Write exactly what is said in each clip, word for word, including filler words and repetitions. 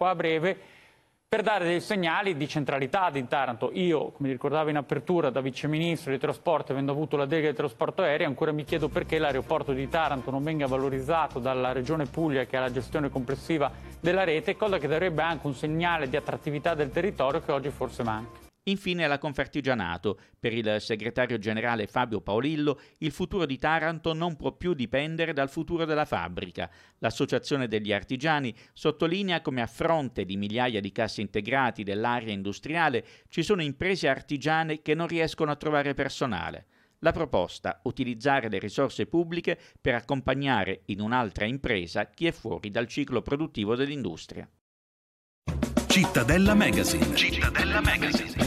qua a breve, per dare dei segnali di centralità di Taranto. Io, come ricordavo in apertura, da viceministro dei trasporti, avendo avuto la delega del trasporto aereo, ancora mi chiedo perché l'aeroporto di Taranto non venga valorizzato dalla Regione Puglia, che ha la gestione complessiva della rete, cosa che darebbe anche un segnale di attrattività del territorio che oggi forse manca. Infine la Confartigianato. Per il segretario generale Fabio Paolillo, il futuro di Taranto non può più dipendere dal futuro della fabbrica. L'Associazione degli Artigiani sottolinea come a fronte di migliaia di cassi integrati dell'area industriale ci sono imprese artigiane che non riescono a trovare personale. La proposta: utilizzare le risorse pubbliche per accompagnare in un'altra impresa chi è fuori dal ciclo produttivo dell'industria. Cittadella Magazine. Cittadella Magazine.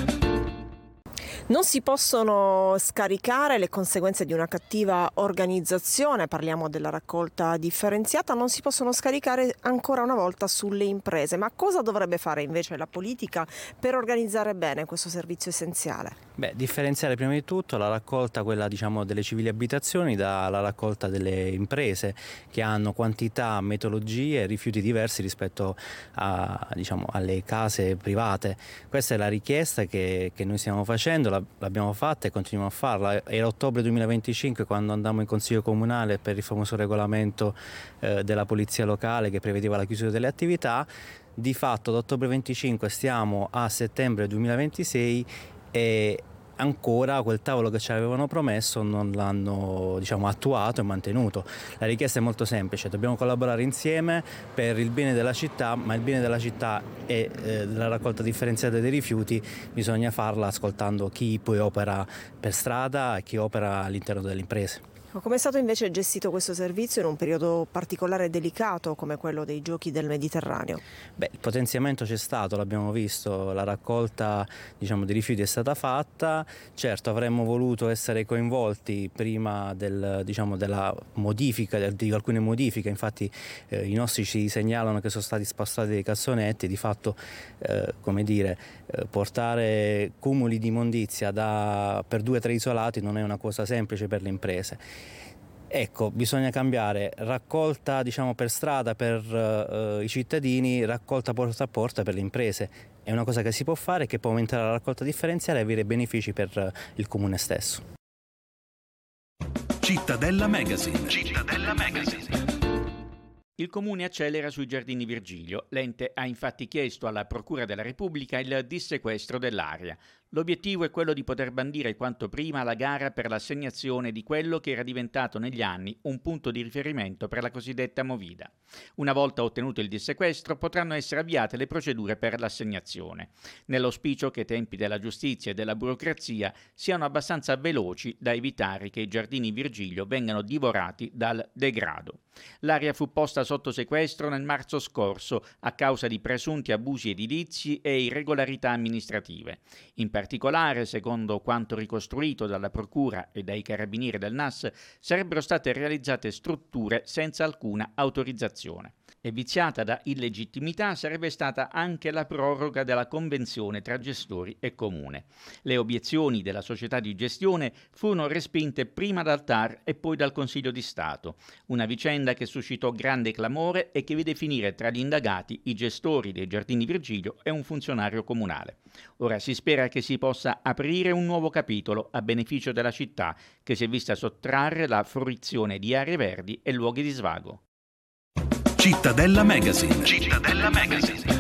Non si possono scaricare le conseguenze di una cattiva organizzazione, parliamo della raccolta differenziata, non si possono scaricare ancora una volta sulle imprese. Ma cosa dovrebbe fare invece la politica per organizzare bene questo servizio essenziale? Beh, differenziare prima di tutto la raccolta, quella diciamo delle civili abitazioni, dalla raccolta delle imprese che hanno quantità, metodologie e rifiuti diversi rispetto a, diciamo, alle case private. Questa è la richiesta che, che noi stiamo facendo, l'abbiamo fatta e continuiamo a farla. Era ottobre duemilaventicinque quando andammo in Consiglio Comunale per il famoso regolamento eh, della Polizia Locale che prevedeva la chiusura delle attività. Di fatto da ottobre venticinque stiamo a settembre duemilaventisei e ancora quel tavolo che ci avevano promesso non l'hanno diciamo, attuato e mantenuto. La richiesta è molto semplice: dobbiamo collaborare insieme per il bene della città, ma il bene della città e eh, la raccolta differenziata dei rifiuti bisogna farla ascoltando chi poi opera per strada e chi opera all'interno delle imprese. Come è stato invece gestito questo servizio in un periodo particolare e delicato come quello dei Giochi del Mediterraneo? Beh, il potenziamento c'è stato, l'abbiamo visto, la raccolta diciamo, dei rifiuti è stata fatta. Certo, avremmo voluto essere coinvolti prima del, diciamo, della modifica, di alcune modifiche, infatti eh, i nostri ci segnalano che sono stati spostati dei cassonetti, di fatto eh, come dire, eh, portare cumuli di immondizia da, per due o tre isolati non è una cosa semplice per le imprese. Ecco, bisogna cambiare raccolta diciamo, per strada per uh, i cittadini, raccolta porta a porta per le imprese. È una cosa che si può fare, che può aumentare la raccolta differenziale e avere benefici per uh, il comune stesso. Cittadella Magazine. Cittadella Magazine. Il Comune accelera sui Giardini Virgilio. L'ente ha infatti chiesto alla Procura della Repubblica il dissequestro dell'area. L'obiettivo è quello di poter bandire quanto prima la gara per l'assegnazione di quello che era diventato negli anni un punto di riferimento per la cosiddetta Movida. Una volta ottenuto il dissequestro potranno essere avviate le procedure per l'assegnazione, nell'auspicio che i tempi della giustizia e della burocrazia siano abbastanza veloci da evitare che i Giardini Virgilio vengano divorati dal degrado. L'area fu posta sotto sequestro nel marzo scorso a causa di presunti abusi edilizi e irregolarità amministrative. In particolare, secondo quanto ricostruito dalla Procura e dai Carabinieri del N A S, sarebbero state realizzate strutture senza alcuna autorizzazione. E viziata da illegittimità sarebbe stata anche la proroga della convenzione tra gestori e comune. Le obiezioni della società di gestione furono respinte prima dal T A R e poi dal Consiglio di Stato, una vicenda che suscitò grande clamore e che vede finire tra gli indagati i gestori dei Giardini Virgilio e un funzionario comunale. Ora si spera che si possa aprire un nuovo capitolo a beneficio della città, che si è vista sottrarre la fruizione di aree verdi e luoghi di svago. Cittadella Magazine. Cittadella Magazine.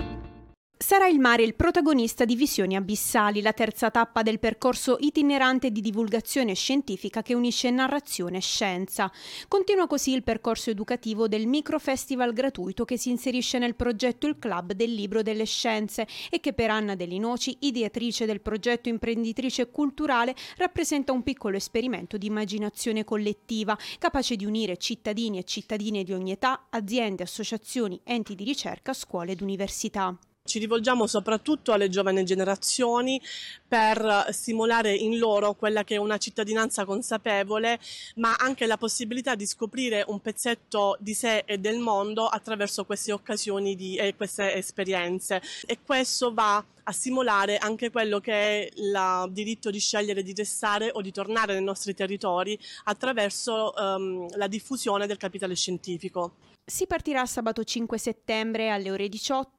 Sarà il mare il protagonista di Visioni Abissali, la terza tappa del percorso itinerante di divulgazione scientifica che unisce narrazione e scienza. Continua così il percorso educativo del microfestival gratuito che si inserisce nel progetto Il Club del Libro delle Scienze e che per Anna Deli Noci, ideatrice del progetto imprenditrice culturale, rappresenta un piccolo esperimento di immaginazione collettiva, capace di unire cittadini e cittadine di ogni età, aziende, associazioni, enti di ricerca, scuole ed università. Ci rivolgiamo soprattutto alle giovani generazioni per stimolare in loro quella che è una cittadinanza consapevole, ma anche la possibilità di scoprire un pezzetto di sé e del mondo attraverso queste occasioni di, e queste esperienze. E questo va a stimolare anche quello che è il diritto di scegliere di restare o di tornare nei nostri territori attraverso um, la diffusione del capitale scientifico. Si partirà sabato cinque settembre alle ore diciotto